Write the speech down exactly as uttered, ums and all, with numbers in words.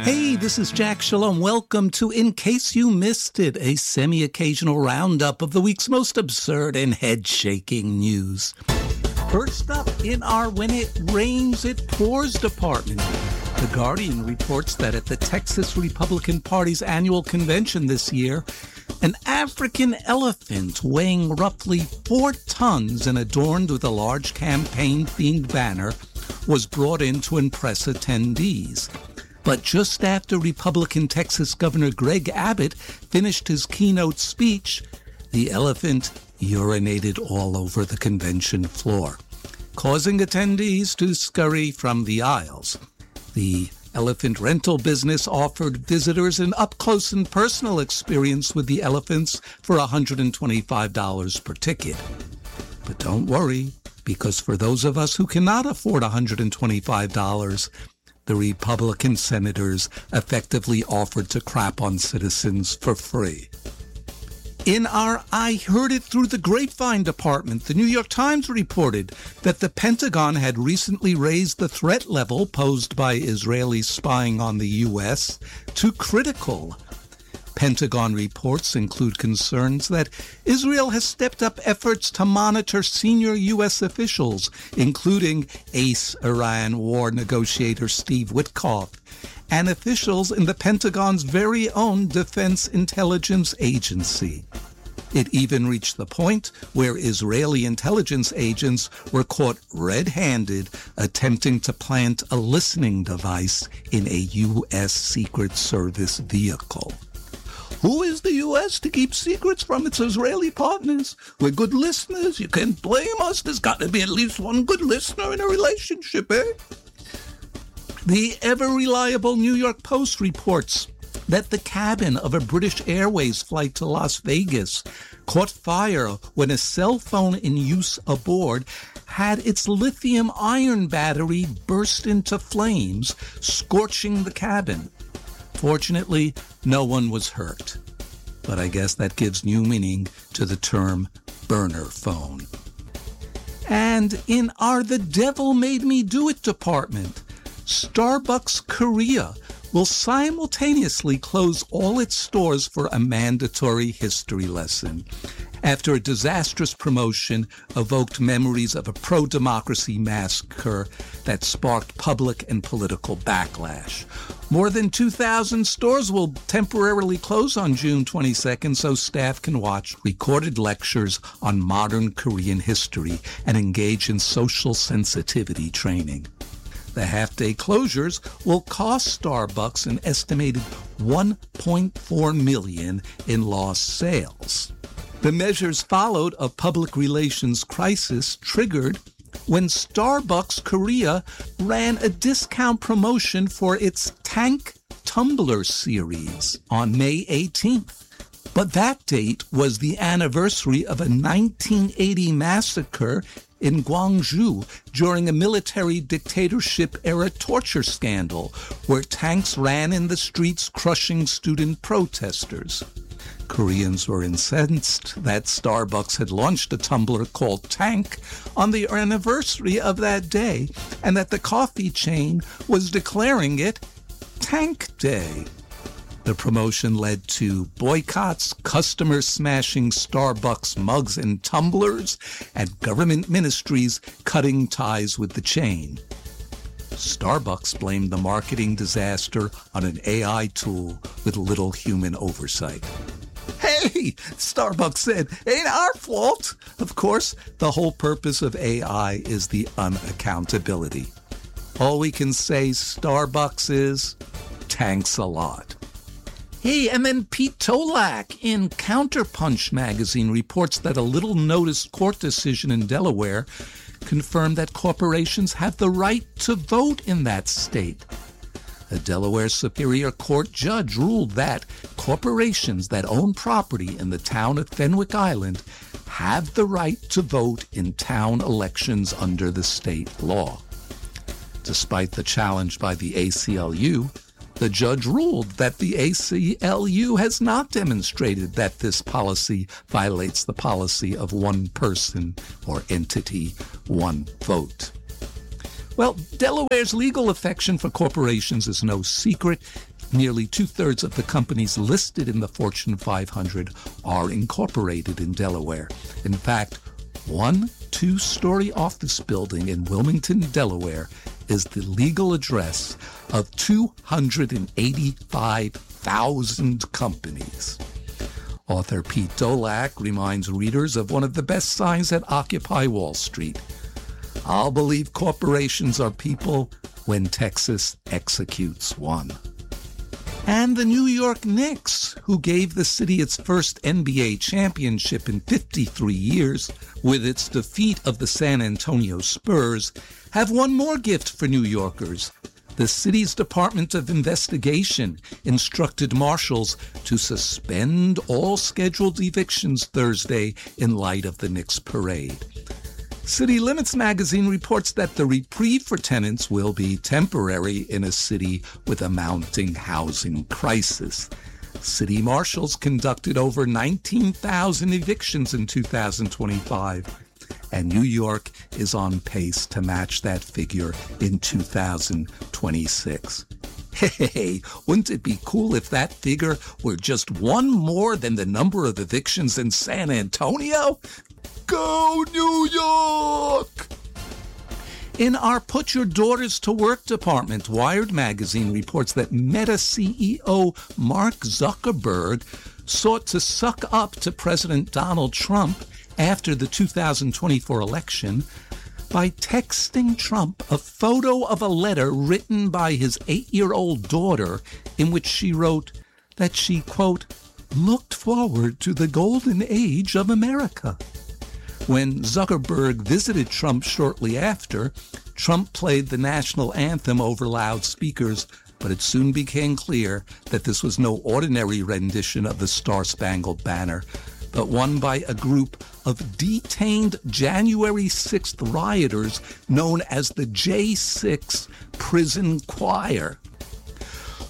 Hey, this is Jack Shalom. Welcome to In Case You Missed It, a semi-occasional roundup of the week's most absurd and head-shaking news. First up in our When It Rains, It Pours department, The Guardian reports that at the Texas Republican Party's annual convention this year, an African elephant weighing roughly four tons and adorned with a large campaign-themed banner was brought in to impress attendees. But just after Republican Texas Governor Greg Abbott finished his keynote speech, the elephant urinated all over the convention floor, causing attendees to scurry from the aisles. The elephant rental business offered visitors an up-close and personal experience with the elephants for one hundred twenty-five dollars per ticket. But don't worry, because for those of us who cannot afford one hundred twenty-five dollars, the Republican senators effectively offered to crap on citizens for free. In our I Heard It Through the Grapevine department, the New York Times reported that the Pentagon had recently raised the threat level posed by Israeli spying on the U S to critical. Pentagon reports include concerns that Israel has stepped up efforts to monitor senior U S officials, including ace Iran war negotiator Steve Witkoff, and officials in the Pentagon's very own Defense Intelligence Agency. It even reached the point where Israeli intelligence agents were caught red-handed attempting to plant a listening device in a U S Secret Service vehicle. Who is the U S to keep secrets from its Israeli partners? We're good listeners. You can't blame us. There's got to be at least one good listener in a relationship, eh? The ever-reliable New York Post reports that the cabin of a British Airways flight to Las Vegas caught fire when a cell phone in use aboard had its lithium-ion battery burst into flames, scorching the cabin. Fortunately, no one was hurt. But I guess that gives new meaning to the term burner phone. And in our The Devil Made Me Do It department, Starbucks Korea will simultaneously close all its stores for a mandatory history lesson after a disastrous promotion evoked memories of a pro-democracy massacre that sparked public and political backlash. More than two thousand stores will temporarily close on June twenty-second so staff can watch recorded lectures on modern Korean history and engage in social sensitivity training. The half-day closures will cost Starbucks an estimated one point four million dollars in lost sales. The measures followed a public relations crisis triggered when Starbucks Korea ran a discount promotion for its Tank Tumbler series on May eighteenth. But that date was the anniversary of a nineteen eighty massacre in Gwangju during a military dictatorship-era torture scandal where tanks ran in the streets crushing student protesters. Koreans were incensed that Starbucks had launched a tumbler called Tank on the anniversary of that day and that the coffee chain was declaring it Tank Day. The promotion led to boycotts, customers smashing Starbucks mugs and tumblers, and government ministries cutting ties with the chain. Starbucks blamed the marketing disaster on an A I tool with little human oversight. Hey, Starbucks said, ain't our fault. Of course, the whole purpose of A I is the unaccountability. All we can say, Starbucks, is thanks a lot. Hey, and then Pete Tolak in Counterpunch magazine reports that a little-noticed court decision in Delaware confirmed that corporations have the right to vote in that state. A Delaware Superior Court judge ruled that corporations that own property in the town of Fenwick Island have the right to vote in town elections under the state law. Despite the challenge by the A C L U, the judge ruled that the A C L U has not demonstrated that this policy violates the policy of one person or entity, one vote. Well, Delaware's legal affection for corporations is no secret. Nearly two-thirds of the companies listed in the Fortune five hundred are incorporated in Delaware. In fact, one two-story office building in Wilmington, Delaware, is the legal address of two hundred eighty-five thousand companies. Author Pete Dolack reminds readers of one of the best signs that occupy Wall Street. I'll believe corporations are people when Texas executes one. And the New York Knicks, who gave the city its first N B A championship in fifty-three years with its defeat of the San Antonio Spurs, have one more gift for New Yorkers. The city's Department of Investigation instructed marshals to suspend all scheduled evictions Thursday in light of the Knicks parade. City Limits magazine reports that the reprieve for tenants will be temporary in a city with a mounting housing crisis. City marshals conducted over nineteen thousand evictions in two thousand twenty-five, and New York is on pace to match that figure in two thousand twenty-six. Hey, wouldn't it be cool if that figure were just one more than the number of evictions in San Antonio? Go New York! In our Put Your Daughters to Work department, Wired magazine reports that Meta C E O Mark Zuckerberg sought to suck up to President Donald Trump after the two thousand twenty-four election by texting Trump a photo of a letter written by his eight-year-old daughter in which she wrote that she, quote, looked forward to the golden age of America. When Zuckerberg visited Trump shortly after, Trump played the national anthem over loudspeakers, but it soon became clear that this was no ordinary rendition of the Star-Spangled Banner, but one by a group of detained January sixth rioters known as the J six Prison Choir.